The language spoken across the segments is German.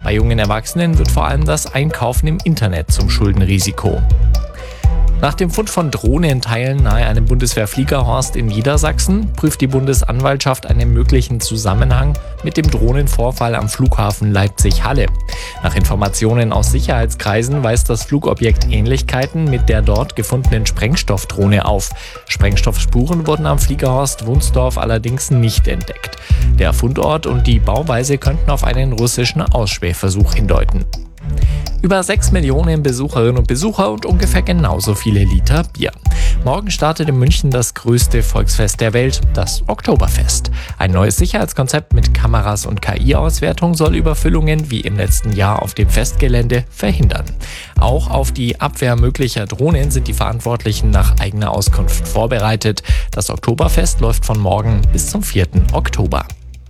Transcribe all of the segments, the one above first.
Bei jungen Erwachsenen wird vor allem das Einkaufen im Internet zum Schuldenrisiko. Nach dem Fund von Drohnenteilen nahe einem Bundeswehrfliegerhorst in Niedersachsen prüft die Bundesanwaltschaft einen möglichen Zusammenhang mit dem Drohnenvorfall am Flughafen Leipzig-Halle. Nach Informationen aus Sicherheitskreisen weist das Flugobjekt Ähnlichkeiten mit der dort gefundenen Sprengstoffdrohne auf. Sprengstoffspuren wurden am Fliegerhorst Wunsdorf allerdings nicht entdeckt. Der Fundort und die Bauweise könnten auf einen russischen Ausspähversuch hindeuten. Über 6 Millionen Besucherinnen und Besucher und ungefähr genauso viele Liter Bier. Morgen startet in München das größte Volksfest der Welt, das Oktoberfest. Ein neues Sicherheitskonzept mit Kameras und KI-Auswertung soll Überfüllungen wie im letzten Jahr auf dem Festgelände verhindern. Auch auf die Abwehr möglicher Drohnen sind die Verantwortlichen nach eigener Auskunft vorbereitet. Das Oktoberfest läuft von morgen bis zum 4. Oktober.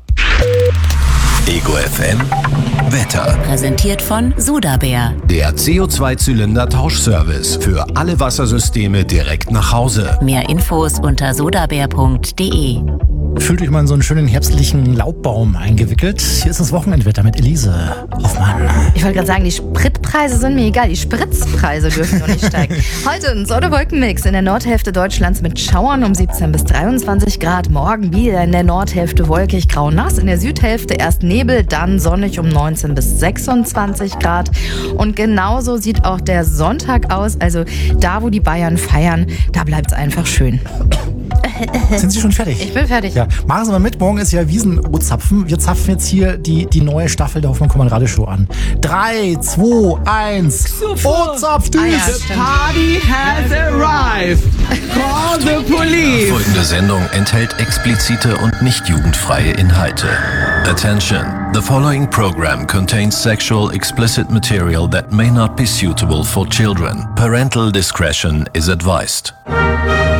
Ego FM Wetter. Präsentiert von Sudabär. Der CO2-Zylinder-Tauschservice für alle Wassersysteme direkt nach Hause. Mehr Infos unter sudabär.de. Fühlt euch mal in so einen schönen herbstlichen Laubbaum eingewickelt. Hier ist das Wochenendwetter mit Elise Hoffmann. Ich wollte gerade sagen, die Spritpreise sind mir egal. Die Spritzpreise dürfen noch nicht steigen. Heute ein Sonne-Wolken-Mix in der Nordhälfte Deutschlands mit Schauern um 17 bis 23 Grad. Morgen wieder in der Nordhälfte wolkig, grau, nass. In der Südhälfte erst Nebel, dann sonnig um 19 bis 26 Grad. Und genauso sieht auch der Sonntag aus. Also da, wo die Bayern feiern, da bleibt es einfach schön. Sind Sie schon fertig? Ich bin fertig. Ja, machen Sie mal mit. Morgen ist ja Wiesen-O-Zapfen. Wir zapfen jetzt hier die neue Staffel der Hoffmann-Kommand-Radio-Show an. 3, 2, 1. O-Zapf, Ah, ja, The party has arrived. Call the police. Folgende Sendung enthält explizite und nicht jugendfreie Inhalte. Attention! The following program contains sexual explicit material that may not be suitable for children. Parental discretion is advised.